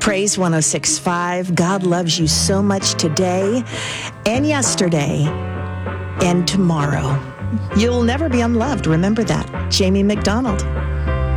Praise 106.5. God loves you so much today and yesterday and tomorrow. You'll never be unloved. Remember that. Jamie McDonald.